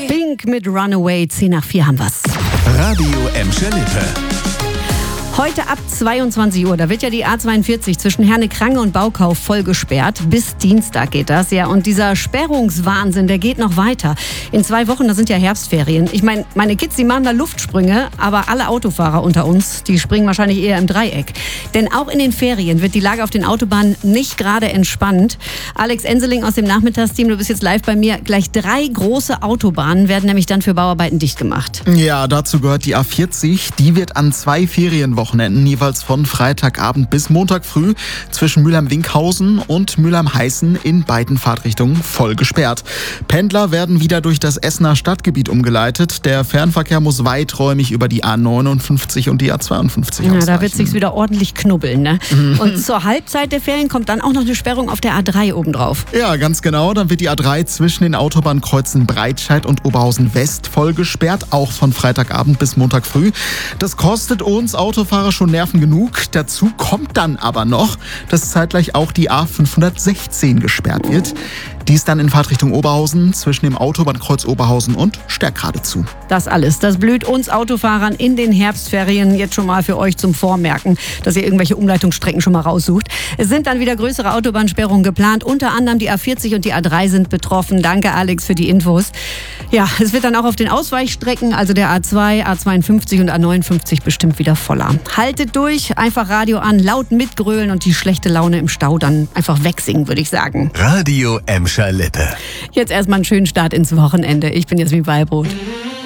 Pink mit Runaway, 10 nach 4 haben wir's. Radio Emscher Lippe. Heute ab 22 Uhr, da wird ja die A42 zwischen Herne-Krange und Baukauf voll gesperrt. Bis Dienstag geht das, ja. Und dieser Sperrungswahnsinn, der geht noch weiter. In 2 Wochen, da sind ja Herbstferien. Ich meine, meine Kids, die machen da Luftsprünge, aber alle Autofahrer unter uns, die springen wahrscheinlich eher im Dreieck. Denn auch in den Ferien wird die Lage auf den Autobahnen nicht gerade entspannt. Alex Enseling aus dem Nachmittagsteam, du bist jetzt live bei mir. Gleich 3 große Autobahnen werden nämlich dann für Bauarbeiten dicht gemacht. Ja, dazu gehört die A40. Die wird an 2 Ferienwochenenden jeweils von Freitagabend bis Montag früh zwischen Mülheim-Winkhausen und Mülheim-Heißen in beiden Fahrtrichtungen voll gesperrt. Pendler werden wieder durch das Essener Stadtgebiet umgeleitet. Der Fernverkehr muss weiträumig über die A59 und die A52 ausweichen. Da wird es sich wieder ordentlich knubbeln, ne? Und zur Halbzeit der Ferien kommt dann auch noch eine Sperrung auf der A3 obendrauf. Ja, ganz genau. Dann wird die A3 zwischen den Autobahnkreuzen Breitscheid und Oberhausen West voll gesperrt, auch von Freitagabend bis Montag früh. Das kostet uns Autofahrer schon Nerven genug. Dazu kommt dann aber noch, dass zeitgleich auch die A516 gesperrt wird. Die ist dann in Fahrtrichtung Oberhausen zwischen dem Autobahnkreuz Oberhausen und Stärkrade zu. Das alles, das blüht uns Autofahrern in den Herbstferien jetzt schon mal für euch zum Vormerken, dass ihr irgendwelche Umleitungsstrecken schon mal raussucht. Es sind dann wieder größere Autobahnsperrungen geplant. Unter anderem die A40 und die A3 sind betroffen. Danke, Alex, für die Infos. Ja, es wird dann auch auf den Ausweichstrecken, also der A2, A52 und A59 bestimmt wieder voller. Haltet durch, einfach Radio an, laut mitgrölen und die schlechte Laune im Stau dann einfach wegsingen, würde ich sagen. Radio Emscher Lippe. Jetzt erstmal einen schönen Start ins Wochenende. Ich bin Jasmin Weilbrot.